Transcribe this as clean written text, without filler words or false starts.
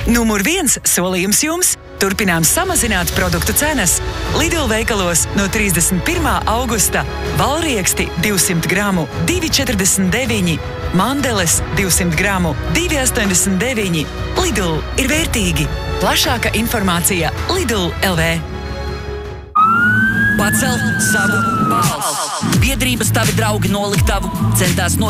Numur 1 solījums jums – turpinām samazināt produktu cenas. Lidl veikalos no 31. augusta valrieksti 200 gramu 2,49, mandeles 200 gramu 2,89. Lidl ir vērtīgi. Plašāka informācija Lidl LV. Pacel savu balsi. Biedrības tavi draugi noliktavu centās